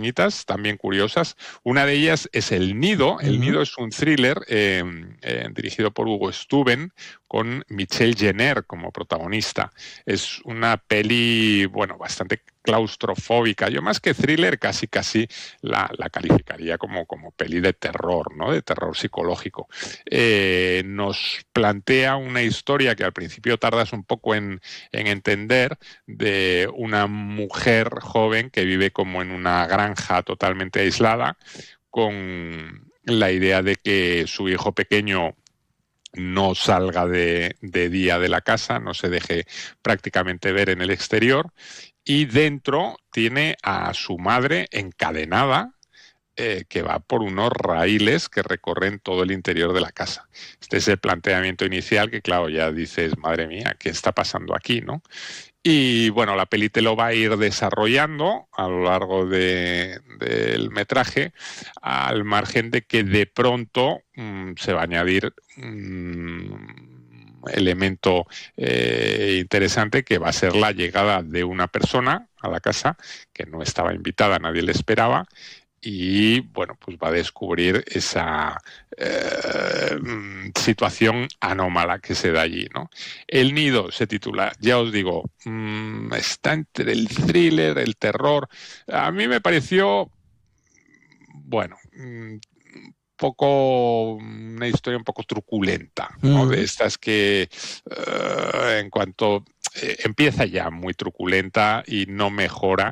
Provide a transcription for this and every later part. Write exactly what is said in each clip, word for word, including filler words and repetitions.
pequeñitas, también curiosas. Una de ellas es El Nido. El Ujú. Nido es un thriller eh, eh, dirigido por Hugo Stuben, con Michelle Jenner como protagonista. Es una peli, bueno, bastante claustrofóbica. Yo más que thriller casi casi la, la calificaría como, como peli de terror, ¿no? De terror psicológico. Eh, nos plantea una historia que al principio tardas un poco en, en entender, de una mujer joven que vive como en una granja totalmente aislada, con la idea de que su hijo pequeño no salga de, de día de la casa, no se deje prácticamente ver en el exterior, y dentro tiene a su madre encadenada, eh, que va por unos raíles que recorren todo el interior de la casa. Este es el planteamiento inicial, que claro, ya dices, madre mía, ¿qué está pasando aquí, no? Y bueno, la peli te lo va a ir desarrollando a lo largo de, del metraje, al margen de que de pronto mmm, se va a añadir un elemento eh, interesante, que va a ser la llegada de una persona a la casa que no estaba invitada, nadie le esperaba, y bueno, pues va a descubrir esa eh, situación anómala que se da allí, ¿no? El Nido se titula, ya os digo, mmm, está entre el thriller, el terror. A mí me pareció, bueno, un poco, una historia un poco truculenta, ¿no? De Ujú. estas que uh, en cuanto eh, empieza ya muy truculenta y no mejora,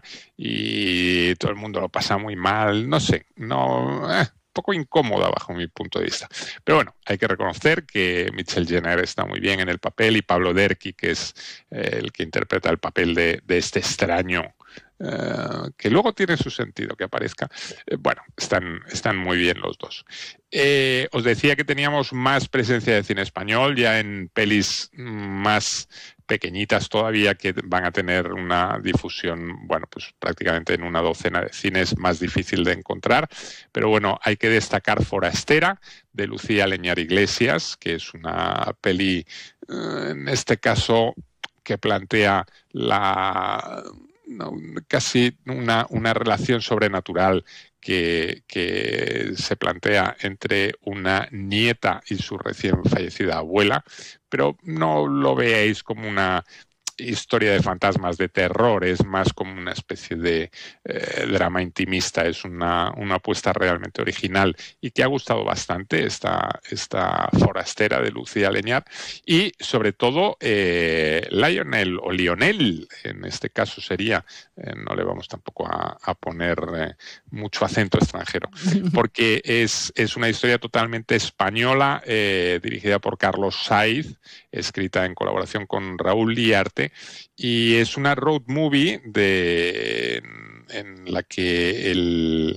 y todo el mundo lo pasa muy mal, no sé, no... Eh, poco incómoda bajo mi punto de vista. Pero bueno, hay que reconocer que Michelle Jenner está muy bien en el papel, y Pablo Derqui, que es eh, el que interpreta el papel de, de este extraño, Uh, que luego tiene su sentido que aparezca. Eh, bueno, están, están muy bien los dos. Eh, os decía que teníamos más presencia de cine español, ya en pelis más pequeñitas todavía, que van a tener una difusión, bueno, pues prácticamente en una docena de cines, más difícil de encontrar. Pero bueno, hay que destacar Forastera, de Lucía Leñar Iglesias, que es una peli, uh, en este caso, que plantea la... No, casi una, una relación sobrenatural que, que se plantea entre una nieta y su recién fallecida abuela, pero no lo veáis como una historia de fantasmas de terror, es más como una especie de eh, drama intimista. Es una, una apuesta realmente original y que ha gustado bastante, esta, esta Forastera de Lucía Leñar. Y sobre todo eh, Lionel, o Lionel en este caso sería, eh, no le vamos tampoco a, a poner eh, mucho acento extranjero, porque es, es una historia totalmente española, eh, dirigida por Carlos Saiz, escrita en colaboración con Raúl Liarte, y es una road movie de, en, en la que el,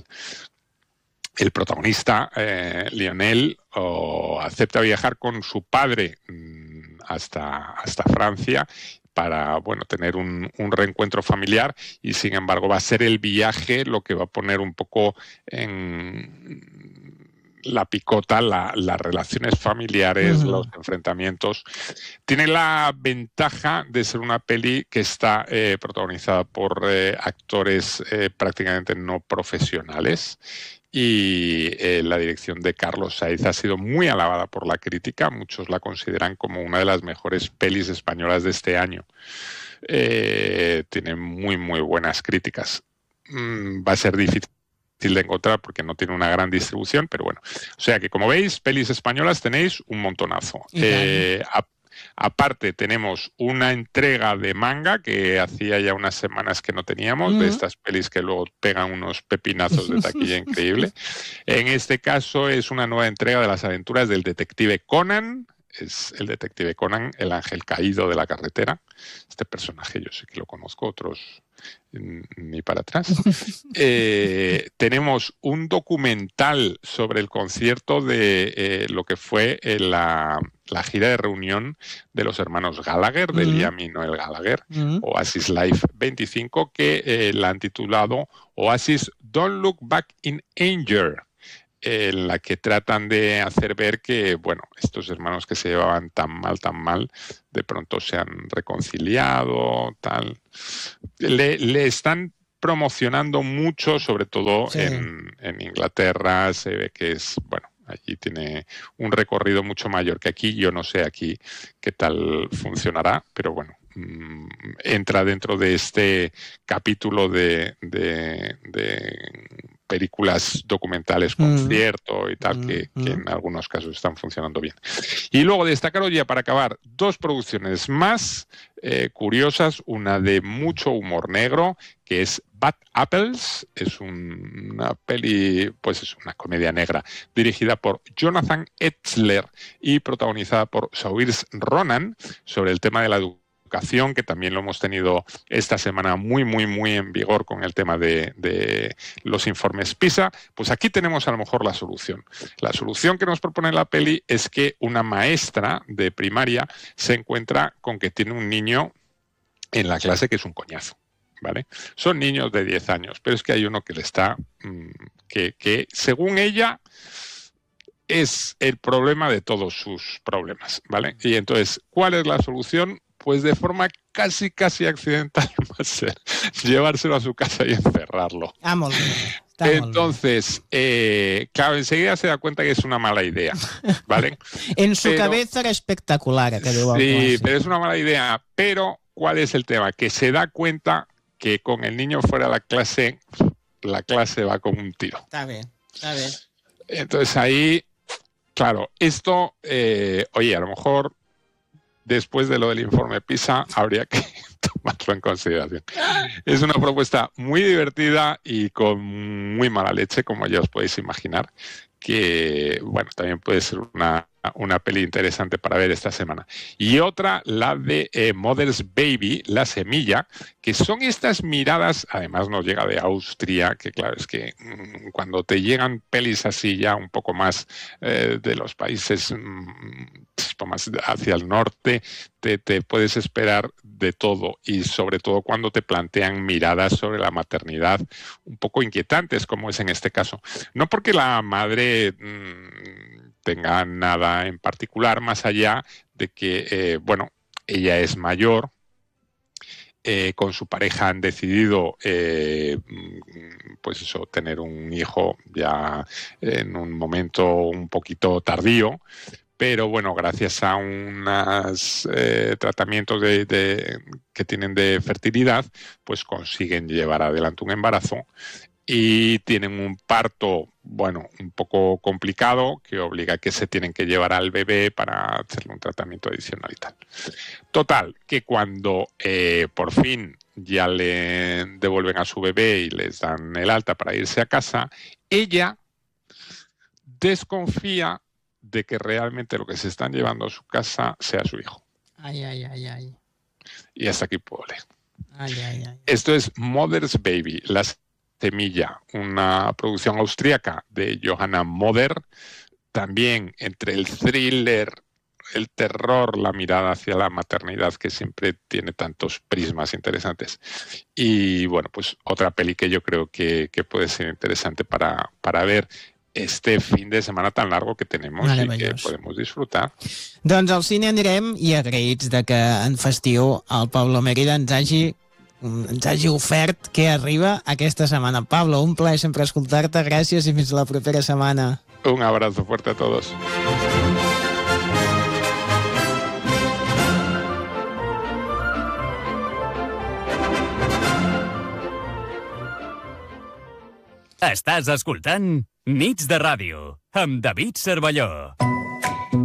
el protagonista, eh, Lionel, oh, acepta viajar con su padre mmm, hasta, hasta Francia para, bueno, tener un, un reencuentro familiar, y sin embargo va a ser el viaje lo que va a poner un poco en la picota la, las relaciones familiares, Ujú. los enfrentamientos. Tiene la ventaja de ser una peli que está eh, protagonizada por eh, actores eh, prácticamente no profesionales, y eh, la dirección de Carlos Saiz ha sido muy alabada por la crítica. Muchos la consideran como una de las mejores pelis españolas de este año. Eh, tiene muy, muy buenas críticas. Mm, va a ser difícil de encontrar porque no tiene una gran distribución, pero bueno. O sea que, como veis, pelis españolas tenéis un montonazo. Y tal. Eh, a, aparte tenemos una entrega de manga que hacía ya unas semanas que no teníamos, de Ujú. estas pelis que luego pegan unos pepinazos de taquilla increíble. En este caso es una nueva entrega de las aventuras del detective Conan. Es el detective Conan, el ángel caído de la carretera. Este personaje yo sé que lo conozco, otros ni para atrás. Eh, tenemos un documental sobre el concierto de eh, lo que fue eh, la, la gira de reunión de los hermanos Gallagher, de Ujú. Liam y Noel Gallagher, Ujú. Oasis Live veinticinco, que eh, la han titulado Oasis Don't Look Back in Anger, en la que tratan de hacer ver que, bueno, estos hermanos que se llevaban tan mal, tan mal, de pronto se han reconciliado, tal. Le, le están promocionando mucho, sobre todo sí. en, en Inglaterra. Se ve que es, bueno, allí tiene un recorrido mucho mayor que aquí. Yo no sé aquí qué tal funcionará, pero bueno, mmm, entra dentro de este capítulo de, de, de películas documentales concierto mm. y tal, que, mm. que en algunos casos están funcionando bien. Y luego destacaros ya para acabar dos producciones más eh, curiosas, una de mucho humor negro, que es Bad Apples, es un, una peli, pues es una comedia negra, dirigida por Jonathan Etzler y protagonizada por Saoirse Ronan, sobre el tema de la educación, que también lo hemos tenido esta semana muy, muy, muy en vigor con el tema de, de los informes PISA. Pues aquí tenemos a lo mejor la solución. La solución que nos propone la peli es que una maestra de primaria se encuentra con que tiene un niño en la clase que es un coñazo, ¿vale? Son niños de diez años, pero es que hay uno que le está, mmm, que, que según ella es el problema de todos sus problemas, ¿vale? Y entonces, ¿cuál es la solución? Pues de forma casi, casi accidental va a ser llevárselo a su casa y encerrarlo. Ah, molt bé. Está Entonces, eh, claro, enseguida se da cuenta que es una mala idea, ¿vale? En su pero, cabeza era espectacular. Que diu el sí, clàssic. pero es una mala idea. Pero, ¿cuál es el tema? Que se da cuenta que con el niño fuera de la clase, la clase va como un tiro. Está bien, está bien. Entonces ahí, claro, esto, eh, oye, a lo mejor después de lo del informe PISA habría que tomarlo en consideración. Es una propuesta muy divertida y con muy mala leche, como ya os podéis imaginar, que, bueno, también puede ser una, una peli interesante para ver esta semana. Y otra, la de eh, Mother's Baby, La Semilla, que son estas miradas, además nos llega de Austria, que claro, es que mmm, cuando te llegan pelis así ya un poco más eh, de los países mmm, más hacia el norte, te, te puedes esperar de todo, y sobre todo cuando te plantean miradas sobre la maternidad un poco inquietantes, como es en este caso. No porque la madre mmm, tenga nada en particular, más allá de que, eh, bueno, ella es mayor, eh, con su pareja han decidido, eh, pues eso, tener un hijo ya en un momento un poquito tardío, pero bueno, gracias a unos eh, tratamientos de, de, que tienen de fertilidad, pues consiguen llevar adelante un embarazo y tienen un parto, bueno, un poco complicado, que obliga a que se tienen que llevar al bebé para hacerle un tratamiento adicional y tal. Total, que cuando eh, por fin ya le devuelven a su bebé y les dan el alta para irse a casa, ella desconfía de que realmente lo que se están llevando a su casa sea su hijo. Ay, ay, ay, ay. Y hasta aquí puedo leer. Ay, ay, ay. Esto es Mother's Baby, La Semilla, una producción austríaca de Johanna Moder, también entre el thriller, el terror, la mirada hacia la maternidad, que siempre tiene tantos prismas interesantes. Y bueno, pues otra peli que yo creo que, que puede ser interesante para, para ver este fin de setmana tan largo que tenemos i que podem disfrutar. Doncs al cine anirem i agraïts de que en festiu el Pablo Mérida ens hagi, ens hagi ofert què arriba aquesta setmana. Pablo, un plaer sempre escoltar-te, gràcies i fins la propera setmana. Un abrazo fuerte a todos. Estàs escoltant Nits de Ràdio, amb David Cervelló.